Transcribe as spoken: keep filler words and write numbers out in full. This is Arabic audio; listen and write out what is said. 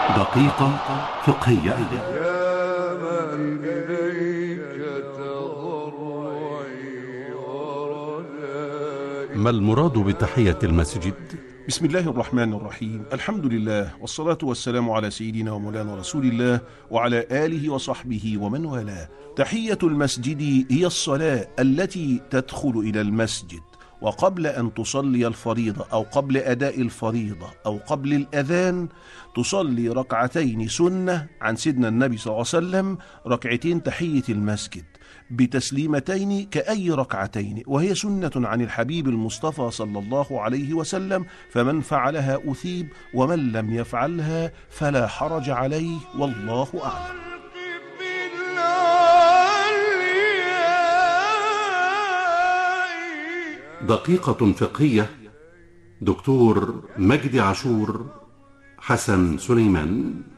دقيقة فقهية. يا من إليك تضرعي ورجائي. ما المراد بتحية المسجد؟ بسم الله الرحمن الرحيم. الحمد لله والصلاة والسلام على سيدنا ومولانا رسول الله وعلى آله وصحبه ومن والاه. تحية المسجد هي الصلاة التي تدخل إلى المسجد وقبل أن تصلي الفريضة أو قبل أداء الفريضة أو قبل الأذان تصلي ركعتين سنة عن سيدنا النبي صلى الله عليه وسلم، ركعتين تحية المسجد بتسليمتين كأي ركعتين، وهي سنة عن الحبيب المصطفى صلى الله عليه وسلم، فمن فعلها أثيب ومن لم يفعلها فلا حرج عليه، والله أعلم. دقيقة فقهية. دكتور مجدي عاشور، حسن سليمان.